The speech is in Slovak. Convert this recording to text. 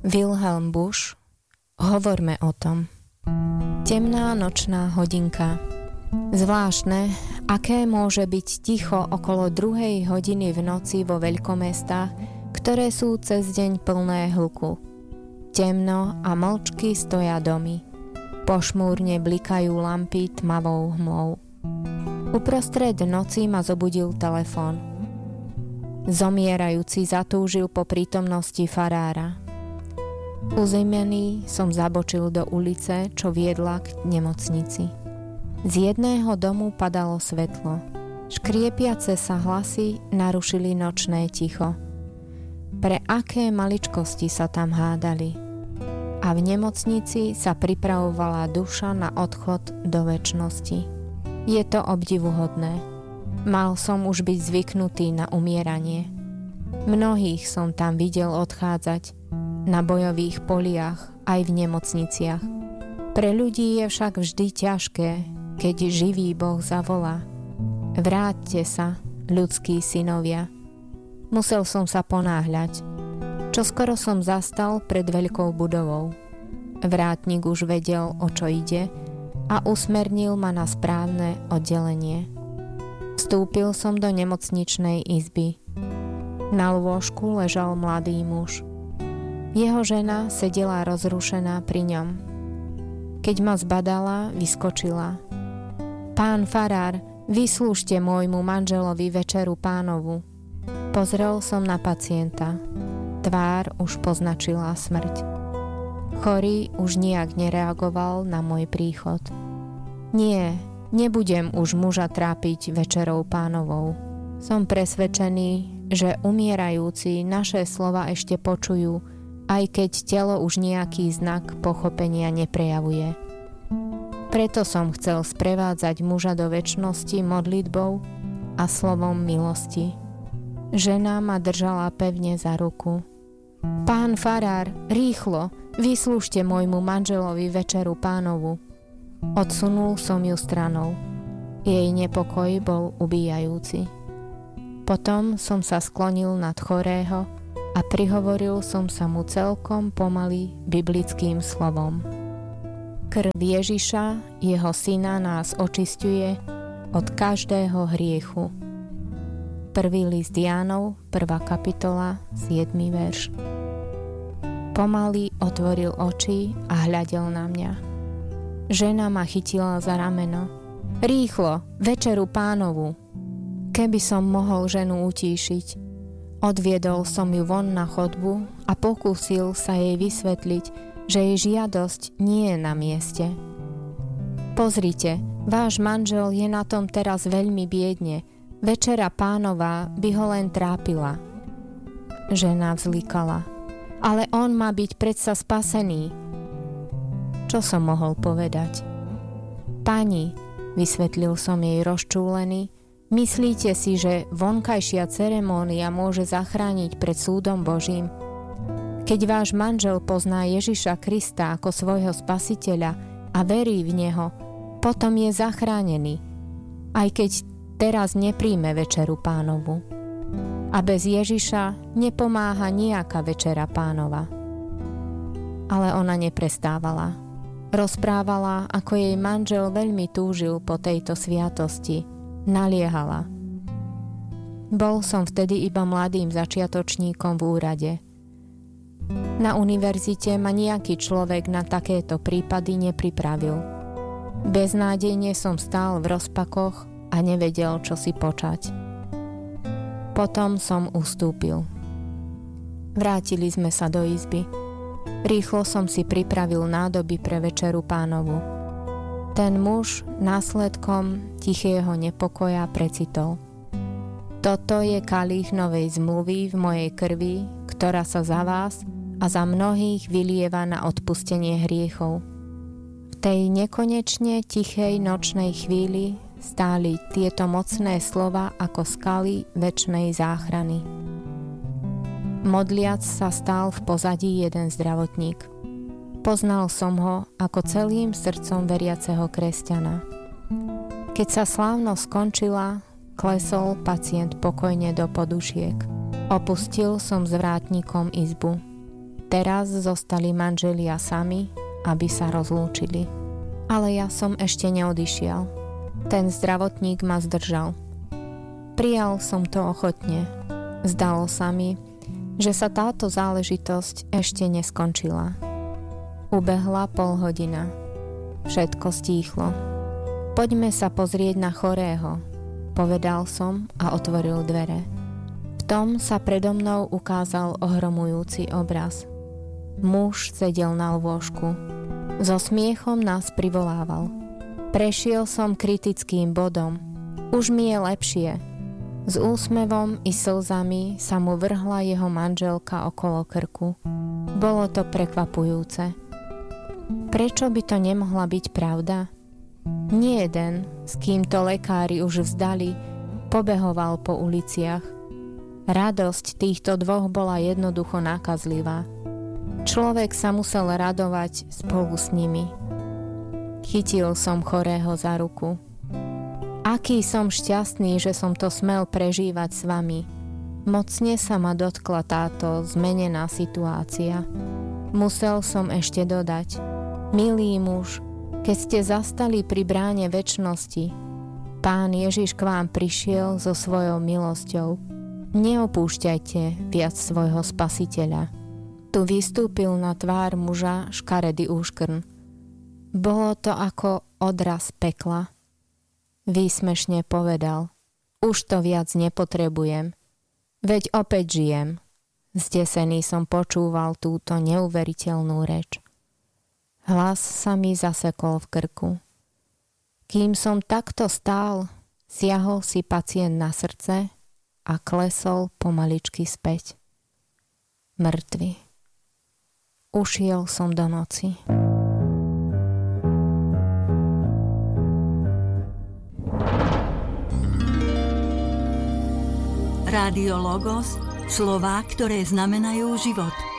Wilhelm Busch. Hovorme o tom. Temná nočná hodinka. Zvláštne, aké môže byť ticho okolo 2:00 hodiny v noci vo veľkomestách, ktoré sú cez deň plné hluku. Temno a mlčky stoja domy. Pošmúrne blikajú lampy tmavou hmlou. Uprostred noci ma zobudil telefón. Zomierajúci zatúžil po prítomnosti farára. Uzimený som zabočil do ulice, čo viedla k nemocnici. Z jedného domu padalo svetlo. Škriepiace sa hlasy narušili nočné ticho. Pre aké maličkosti sa tam hádali. A v nemocnici sa pripravovala duša na odchod do večnosti. Je to obdivuhodné. Mal som už byť zvyknutý na umieranie. Mnohých som tam videl odchádzať, na bojových poliach, aj v nemocniciach. Pre ľudí je však vždy ťažké, keď živý Boh zavolá. Vráťte sa, ľudskí synovia. Musel som sa ponáhľať. Čoskoro som zastal pred veľkou budovou. Vrátnik už vedel, o čo ide, a usmernil ma na správne oddelenie. Vstúpil som do nemocničnej izby. Na lôžku ležal mladý muž. Jeho žena sedela rozrušená pri ňom. Keď ma zbadala, vyskočila. Pán farár, vyslúžte môjmu manželovi večeru pánovu. Pozrel som na pacienta. Tvár už poznačila smrť. Chorý už nijak nereagoval na môj príchod. Nie, nebudem už muža trápiť večerou pánovou. Som presvedčený, že umierajúci naše slova ešte počujú, aj keď telo už nejaký znak pochopenia neprejavuje. Preto som chcel sprevádzať muža do večnosti modlitbou a slovom milosti. Žena ma držala pevne za ruku. Pán farár, rýchlo, vyslúžte môjmu manželovi večeru pánovu. Odsunul som ju stranou. Jej nepokoj bol ubíjajúci. Potom som sa sklonil nad chorého a prihovoril som sa mu celkom pomaly biblickým slovom. Krv Ježiša, jeho syna, nás očisťuje od každého hriechu. 1. list Jánov, 1. kapitola, 7. verš. Pomaly otvoril oči a hľadel na mňa. Žena ma chytila za rameno. Rýchlo, večeru pánovu. Keby som mohol ženu utíšiť. Odviedol som ju von na chodbu a pokúsil sa jej vysvetliť, že jej žiadosť nie je na mieste. Pozrite, váš manžel je na tom teraz veľmi biedne. Večera pánová by ho len trápila. Žena vzlikala. Ale on má byť predsa spasený. Čo som mohol povedať? Pani, vysvetlil som jej rozčúlený, myslíte si, že vonkajšia ceremónia môže zachrániť pred súdom Božím? Keď váš manžel pozná Ježiša Krista ako svojho spasiteľa a verí v Neho, potom je zachránený, aj keď teraz nepríjme večeru pánovu. A bez Ježiša nepomáha nejaká večera pánova. Ale ona neprestávala. Rozprávala, ako jej manžel veľmi túžil po tejto sviatosti. Naliehala. Bol som vtedy iba mladým začiatočníkom v úrade. Na univerzite ma nejaký človek na takéto prípady nepripravil. Beznádejne som stál v rozpakoch a nevedel, čo si počať. Potom som ustúpil. Vrátili sme sa do izby. Rýchlo som si pripravil nádoby pre večeru pánovu. Ten muž následkom tichého nepokoja precitol. Toto je kalich novej zmluvy v mojej krvi, ktorá sa za vás a za mnohých vylieva na odpustenie hriechov. V tej nekonečne tichej nočnej chvíli stáli tieto mocné slova ako skaly večnej záchrany. Modliac sa stál v pozadí jeden zdravotník. Poznal som ho ako celým srdcom veriaceho kresťana. Keď sa slávnosť skončila, klesol pacient pokojne do podušiek. Opustil som s vrátnikom izbu. Teraz zostali manželia sami, aby sa rozlúčili. Ale ja som ešte neodišiel. Ten zdravotník ma zdržal. Prijal som to ochotne. Zdalo sa mi, že sa táto záležitosť ešte neskončila. Ubehla 0,5 hodiny. Všetko stíchlo. Poďme sa pozrieť na chorého, povedal som a otvoril dvere. V tom sa predo mnou ukázal ohromujúci obraz. Muž sedel na lôžku. So smiechom nás privolával. Prešiel som kritickým bodom. Už mi je lepšie. S úsmevom i slzami sa mu vrhla jeho manželka okolo krku. Bolo to prekvapujúce. Prečo by to nemohla byť pravda? Nie jeden, s kým to lekári už vzdali, pobehoval po uliciach. Radosť týchto dvoch bola jednoducho nákazlivá. Človek sa musel radovať spolu s nimi. Chytil som chorého za ruku. Aký som šťastný, že som to smel prežívať s vami. Mocne sa ma dotkla táto zmenená situácia. Musel som ešte dodať. Milý muž, keď ste zastali pri bráne večnosti, Pán Ježiš k vám prišiel so svojou milosťou. Neopúšťajte viac svojho Spasiteľa. Tu vystúpil na tvár muža škaredý úškrn. Bolo to ako odraz pekla. Výsmešne povedal: už to viac nepotrebujem, veď opäť žijem. Zdesený som počúval túto neuveriteľnú reč. Hlas sa mi zasekol v krku. Kým som takto stál, siahol si pacient na srdce a klesol pomaličky späť. Mŕtvy. Ušiel som do noci. Rádio Logos, slová, ktoré znamenajú život.